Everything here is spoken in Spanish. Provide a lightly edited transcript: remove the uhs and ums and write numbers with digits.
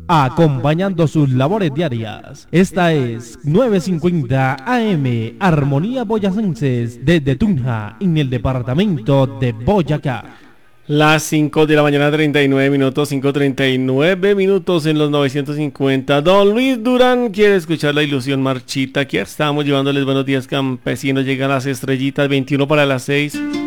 acompañando sus labores diarias. Esta es 950 AM, Armonía Boyacenses, desde Tunja, en el departamento de Boyacá. Las 5 de la mañana, 39 minutos, 5:39 minutos en los 950. Don Luis Durán quiere escuchar La Ilusión Marchita. Aquí estamos llevándoles buenos días campesinos. Llegan las estrellitas, 21 para las 6.